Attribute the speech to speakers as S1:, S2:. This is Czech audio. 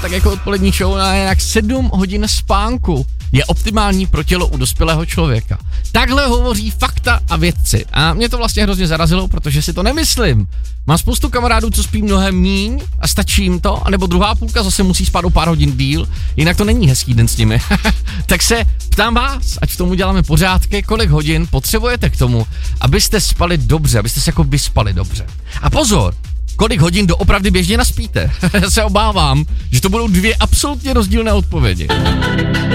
S1: tak jako odpolední show, na jinak 7 hodin spánku je optimální pro tělo u dospělého člověka. Takhle hovoří fakta a vědci. A mě to vlastně hrozně zarazilo, protože si to nemyslím. Mám spoustu kamarádů, co spí mnohem míň a stačí jim to, anebo druhá půlka zase musí spát o pár hodin díl, jinak to není hezký den s nimi. Tak se ptám vás, ať v tom uděláme pořádky, kolik hodin potřebujete k tomu, abyste spali dobře, abyste se jako vyspali dobře. A pozor, kolik hodin doopravdy běžně naspíte. Já se obávám, že to budou 2 absolutně rozdílné odpovědi.